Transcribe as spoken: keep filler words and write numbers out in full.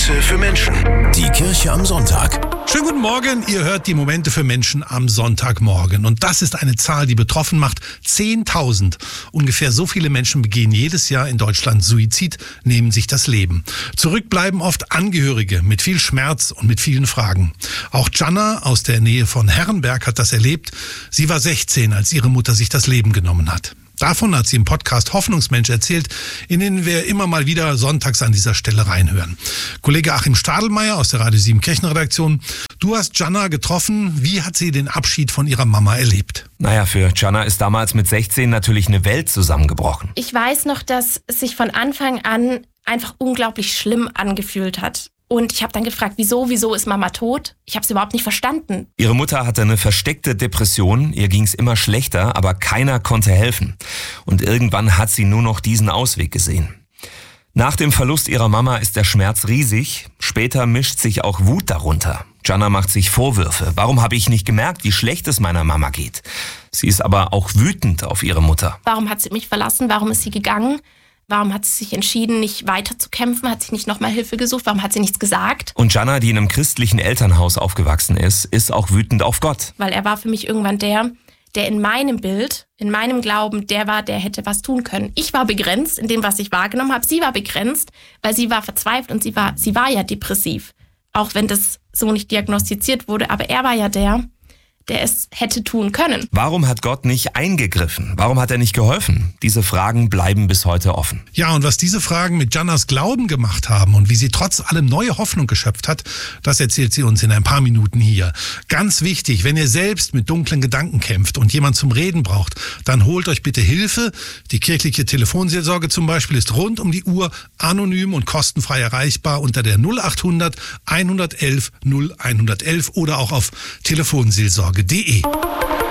Momente für Menschen. Die Kirche am Sonntag. Schönen guten Morgen, ihr hört die Momente für Menschen am Sonntagmorgen. Und das ist eine Zahl, die betroffen macht. zehntausend. Ungefähr so viele Menschen begehen jedes Jahr in Deutschland Suizid, nehmen sich das Leben. Zurück bleiben oft Angehörige mit viel Schmerz und mit vielen Fragen. Auch Gianna aus der Nähe von Herrenberg hat das erlebt. Sie war sechzehn, als ihre Mutter sich das Leben genommen hat. Davon hat sie im Podcast Hoffnungsmensch erzählt, in den wir immer mal wieder sonntags an dieser Stelle reinhören. Kollege Achim Stadelmeier aus der Radio sieben Kirchenredaktion, du hast Gianna getroffen. Wie hat sie den Abschied von ihrer Mama erlebt? Naja, für Gianna ist damals mit sechzehn natürlich eine Welt zusammengebrochen. Ich weiß noch, dass es sich von Anfang an einfach unglaublich schlimm angefühlt hat. Und ich habe dann gefragt, wieso, wieso ist Mama tot? Ich habe es überhaupt nicht verstanden. Ihre Mutter hatte eine versteckte Depression, ihr ging's immer schlechter, aber keiner konnte helfen. Und irgendwann hat sie nur noch diesen Ausweg gesehen. Nach dem Verlust ihrer Mama ist der Schmerz riesig, später mischt sich auch Wut darunter. Gianna macht sich Vorwürfe. Warum habe ich nicht gemerkt, wie schlecht es meiner Mama geht? Sie ist aber auch wütend auf ihre Mutter. Warum hat sie mich verlassen? Warum ist sie gegangen? Warum hat sie sich entschieden, nicht weiter zu kämpfen? Hat sie nicht nochmal Hilfe gesucht? Warum hat sie nichts gesagt? Und Gianna, die in einem christlichen Elternhaus aufgewachsen ist, ist auch wütend auf Gott. Weil er war für mich irgendwann der, der in meinem Bild, in meinem Glauben, der war, der hätte was tun können. Ich war begrenzt in dem, was ich wahrgenommen habe. Sie war begrenzt, weil sie war verzweifelt und sie war, sie war ja depressiv. Auch wenn das so nicht diagnostiziert wurde. Aber er war ja der, der es hätte tun können. Warum hat Gott nicht eingegriffen? Warum hat er nicht geholfen? Diese Fragen bleiben bis heute offen. Ja, und was diese Fragen mit Giannas Glauben gemacht haben und wie sie trotz allem neue Hoffnung geschöpft hat, das erzählt sie uns in ein paar Minuten hier. Ganz wichtig, wenn ihr selbst mit dunklen Gedanken kämpft und jemand zum Reden braucht, dann holt euch bitte Hilfe. Die kirchliche Telefonseelsorge zum Beispiel ist rund um die Uhr anonym und kostenfrei erreichbar unter der null achthundert einhundertelf null hundertelf oder auch auf telefonseelsorge punkt de.